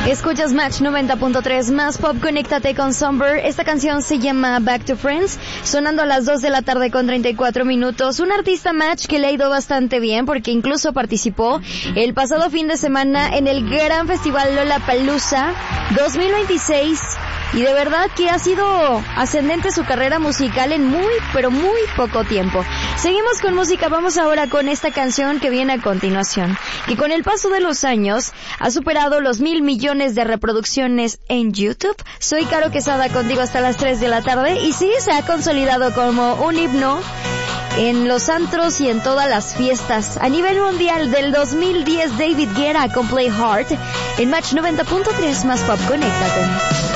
Escuchas Match 90.3 más pop, conéctate con Somber. Esta canción se llama Back to Friends, sonando a las 2 de la tarde con 34 minutos. Un artista Match que le ha ido bastante bien porque incluso participó el pasado fin de semana en el gran festival Lollapalooza 2026 y de verdad que ha sido ascendente su carrera musical en muy, pero muy poco tiempo. Seguimos con música, vamos ahora con esta canción que viene a continuación, que con el paso de los años ha superado los 1,000 millones de reproducciones en YouTube. Soy Caro Quesada contigo hasta las 3 de la tarde y sí, se ha consolidado como un himno en los antros y en todas las fiestas. A nivel mundial del 2010, David Guetta con Play Hard en Match 90.3 más pop, conéctate.